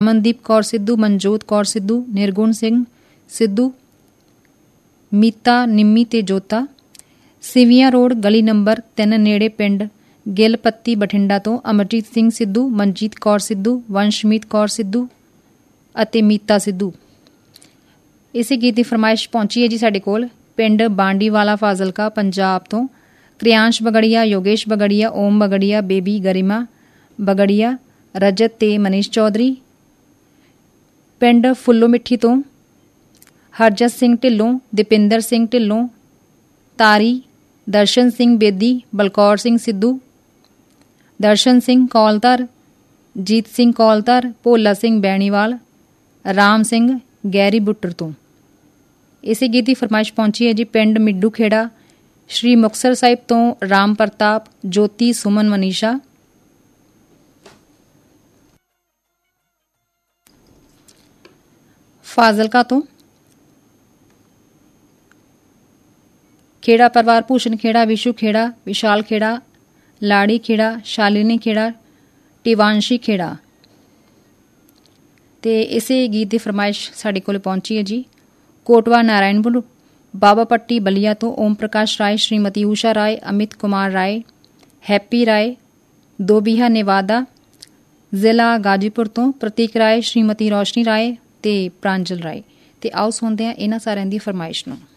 ਅਮਨਦੀਪ ਕੌਰ ਸਿੱਧੂ, ਮਨਜੋਤ ਕੌਰ ਸਿੱਧੂ, ਨਿਰਗੁਣ ਸਿੰਘ ਸਿੱਧੂ, ਮੀਤਾ, ਨਿੰਮੀ ਤੇ ਜੋਤਾ। ਸਿਵੀਆਂ ਰੋਡ ਗਲੀ ਨੰਬਰ 3 ਨੇੜੇ ਪਿੰਡ ਗਿੱਲ ਪੱਤੀ ਬਠਿੰਡਾ ਤੋਂ ਅਮਰਜੀਤ ਸਿੰਘ ਸਿੱਧੂ, ਮਨਜੀਤ ਕੌਰ ਸਿੱਧੂ, ਵੰਸ਼ਮੀਤ ਕੌਰ ਸਿੱਧੂ ਅਤੇ ਮੀਤਾ ਸਿੱਧੂ। ਇਸੇ ਗੀਤ ਦੀ ਫਰਮਾਇਸ਼ ਪਹੁੰਚੀ ਹੈ ਜੀ ਸਾਡੇ ਕੋਲ ਪਿੰਡ ਬਾਂਡੀਵਾਲਾ ਫਾਜ਼ਿਲਕਾ ਪੰਜਾਬ ਤੋਂ ਕ੍ਰਿਆਂਸ਼ ਬਗੜੀਆ, ਯੋਗੇਸ਼ ਬਗੜੀਆ, ਓਮ ਬਗੜੀਆ, ਬੇਬੀ ਗਰਿਮਾ ਬਗੜੀਆ, ਰਜਤ ਤੇ ਮਨੀਸ਼ ਚੌਧਰੀ। ਪਿੰਡ ਫੁੱਲੋ ਮਿੱਠੀ ਤੋਂ ਹਰਜਤ ਸਿੰਘ ਢਿੱਲੋਂ, ਦੀਪਿੰਦਰ ਸਿੰਘ ਢਿੱਲੋਂ, ਤਾਰੀ, ਦਰਸ਼ਨ ਸਿੰਘ ਬੇਦੀ, ਬਲਕੌਰ ਸਿੰਘ ਸਿੱਧੂ, ਦਰਸ਼ਨ ਸਿੰਘ ਕੌਲਧਰ, ਜੀਤ ਸਿੰਘ ਕੌਲਧਰ, ਭੋਲਾ ਸਿੰਘ ਬੈਣੀਵਾਲ, ਰਾਮ ਸਿੰਘ ਗੈਰੀ ਬੁੱਟਰ ਤੋਂ। ਇਸੇ ਗੀਤ ਦੀ ਫਰਮਾਇਸ਼ ਪਹੁੰਚੀ ਹੈ ਜੀ ਪਿੰਡ ਮਿੱਡੂ ਖੇੜਾ ਸ਼੍ਰੀ ਮੁਕਤਸਰ ਸਾਹਿਬ ਤੋਂ ਰਾਮ ਪ੍ਰਤਾਪ, ਜੋਤੀ, ਸੁਮਨ, ਮਨੀਸ਼ਾ। ਫਾਜ਼ਿਲਕਾ ਤੋਂ ਖੇੜਾ ਪਰਿਵਾਰ ਭੂਸ਼ਣ ਖੇੜਾ, ਵਿਸ਼ੂ ਖੇੜਾ, ਵਿਸ਼ਾਲ ਖੇੜਾ, ਲਾੜੀ ਖੇੜਾ, ਸ਼ਾਲਿਨੀ ਖੇੜਾ, ਟਿਵਾਂਸ਼ੀ ਖੇੜਾ। ਤੇ ਇਸੇ ਗੀਤ ਦੀ ਫਰਮਾਇਸ਼ ਸਾਡੇ ਕੋਲ ਪਹੁੰਚੀ ਹੈ ਜੀ ਕੋਟਵਾ ਨਾਰਾਇਣਪੁਰ ਬਾਬਾ ਪੱਟੀ ਬਲੀਆ ਤੋਂ ਓਮ ਪ੍ਰਕਾਸ਼ ਰਾਏ, ਸ਼੍ਰੀਮਤੀ ਊਸ਼ਾ ਰਾਏ, ਅਮਿਤ ਕੁਮਾਰ ਰਾਏ, ਹੈਪੀ ਰਾਏ, ਦੋਬੀਹਾ ਨੇਵਾਦਾ, ਜ਼ਿਲ੍ਹਾ ਗਾਜੀਪੁਰ ਤੋਂ ਪ੍ਰਤੀਕ ਰਾਏ, ਸ਼੍ਰੀਮਤੀ ਰੋਸ਼ਨੀ ਰਾਏ ਤੇ ਪ੍ਰਾਂਜਲ ਰਾਏ। ਤੇ ਆਓ ਸੁਣਦੇ ਹਾਂ ਇਹਨਾਂ ਸਾਰਿਆਂ ਦੀ ਫਰਮਾਇਸ਼ ਨੂੰ।